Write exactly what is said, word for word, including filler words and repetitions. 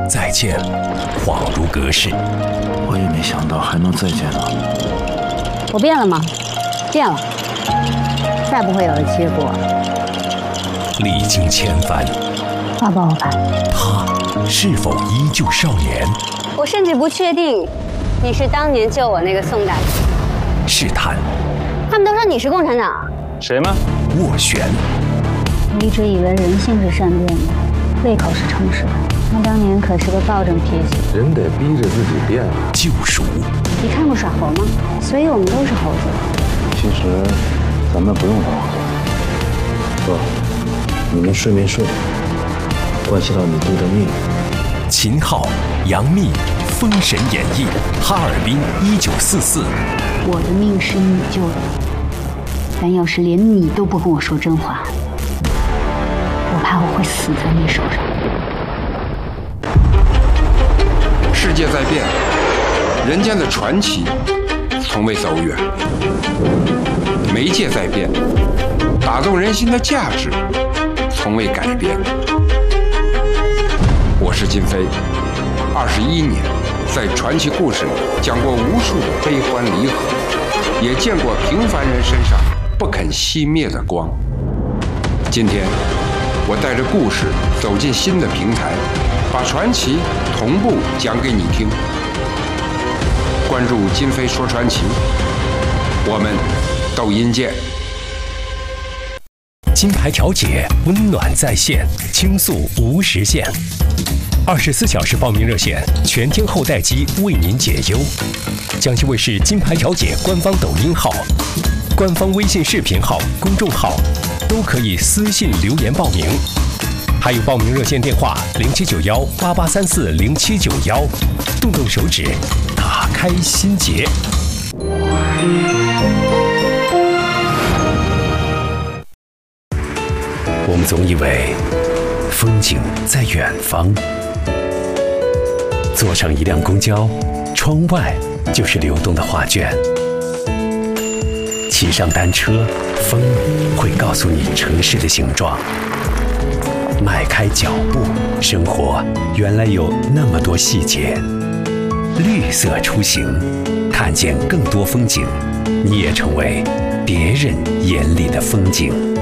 再见，恍如隔世。 我也没想到还能再见到你。 我变了吗？变了，再不会有了结果。 历经千帆， 抱抱我吧。 他是否依旧少年？ 我甚至不确定，你是当年救我那个宋大夫。 试探。 他们都说你是共产党。 谁吗？ 斡旋。 我一直以为人性是善变的，胃口是诚实的。他当年可是个暴政脾气。 人得逼着自己变。 救赎。 你看过耍猴吗？所以我们都是猴子。 其实，咱们不用当猴子。不，你们睡没睡，关系到你弟的命。 秦昊、杨幂，《封神演义》，哈尔滨一九四四。 我的命是你救的，但要是连你都不跟我说真话，我怕我会死在你手上。 世界在变，人间的传奇从未走远；媒介在变，打动人心的价值从未改变。我是金飞，二十一年，在传奇故事里讲过无数的悲欢离合，也见过平凡人身上不肯熄灭的光。今天，我带着故事走进新的平台，把传奇同步讲给你听。关注金飞说传奇，我们抖音见。 金牌调解，温暖在线，倾诉无时限。二十四小时报名热线，全天候待机为您解忧。江西卫视金牌调解官方抖音号、官方微信视频号、公众号都可以私信留言报名。还有报名热线电话零七九幺八八三四零七九幺，动动手指，打开心结。我们总以为风景在远方，坐上一辆公交，窗外就是流动的画卷；骑上单车，风会告诉你城市的形状。迈开脚步，生活原来有那么多细节。绿色出行，看见更多风景，你也成为别人眼里的风景。